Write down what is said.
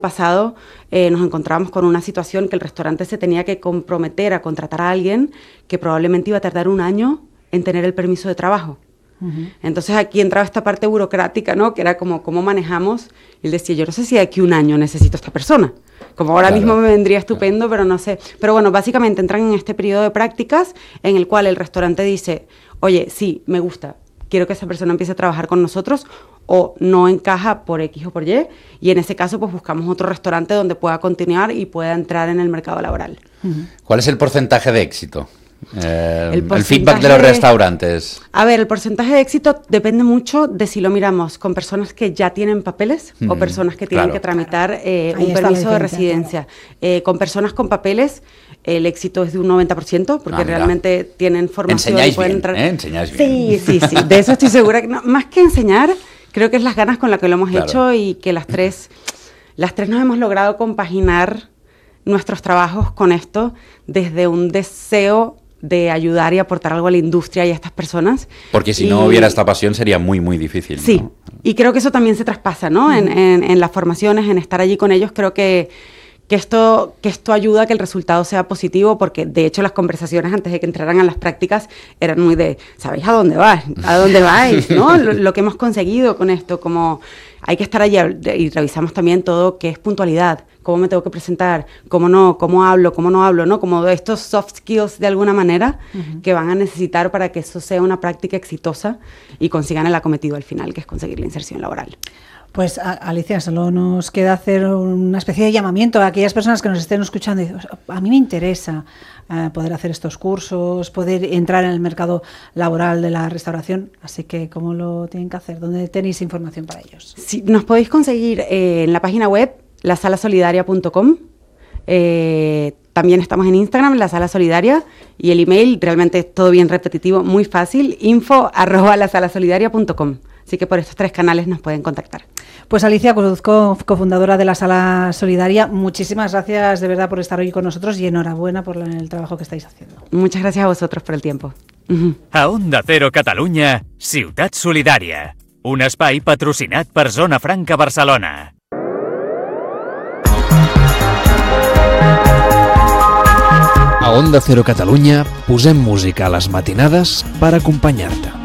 pasado nos encontramos con una situación que el restaurante se tenía que comprometer a contratar a alguien que probablemente iba a tardar 1 año en tener el permiso de trabajo. Entonces aquí entraba esta parte burocrática, ¿no? Que era como cómo manejamos. Y él decía, yo no sé si de aquí 1 año necesito a esta persona. Como ahora mismo me vendría estupendo, pero no sé. Pero bueno, básicamente entran en este periodo de prácticas en el cual el restaurante dice, oye, sí, me gusta, quiero que esa persona empiece a trabajar con nosotros, o no encaja por X o por Y, y en ese caso pues buscamos otro restaurante donde pueda continuar y pueda entrar en el mercado laboral. ¿Cuál es el porcentaje de éxito? El feedback de los restaurantes. A ver, el porcentaje de éxito depende mucho de si lo miramos con personas que ya tienen papeles o personas que tienen que tramitar un permiso de residencia. Con personas con papeles, el éxito es de un 90%, porque realmente tienen formación y pueden entrar. Enseñáis bien. Sí, de eso estoy segura. No, más que enseñar, creo que es las ganas con las que lo hemos hecho, y que las tres nos hemos logrado compaginar nuestros trabajos con esto desde un deseo de ayudar y aportar algo a la industria y a estas personas. Porque si no hubiera esta pasión sería muy, muy difícil, ¿no? Sí, y creo que eso también se traspasa, ¿no? En las formaciones, en estar allí con ellos. Creo que esto ayuda a que el resultado sea positivo, porque de hecho las conversaciones antes de que entraran a las prácticas eran muy de, ¿sabéis a dónde vais? ¿A dónde vais? ¿No? Lo que hemos conseguido con esto, como hay que estar allí, y revisamos también todo que es puntualidad, cómo me tengo que presentar, cómo no, cómo hablo, cómo no hablo, ¿no? Como estos soft skills de alguna manera que van a necesitar para que eso sea una práctica exitosa y consigan el acometido al final, que es conseguir la inserción laboral. Pues Alicia, solo nos queda hacer una especie de llamamiento a aquellas personas que nos estén escuchando y dicen, a mí me interesa poder hacer estos cursos, poder entrar en el mercado laboral de la restauración, así que ¿cómo lo tienen que hacer? ¿Dónde tenéis información para ellos? Sí, nos podéis conseguir en la página web lasalasolidaria.com. También estamos en Instagram, La Sala Solidaria, y el email, realmente todo bien repetitivo, muy fácil, info@lasalasolidaria.com. Así que por estos 3 canales nos pueden contactar. Pues Alicia Cruz, cofundadora de La Sala Solidaria, muchísimas gracias de verdad por estar hoy con nosotros y enhorabuena por el trabajo que estáis haciendo. Muchas gracias a vosotros por el tiempo. A Onda Cero Catalunya, Ciutat Solidària, un espai patrocinat per Zona Franca Barcelona. A Onda Cero Catalunya posem música a les matinades per acompanyar-te.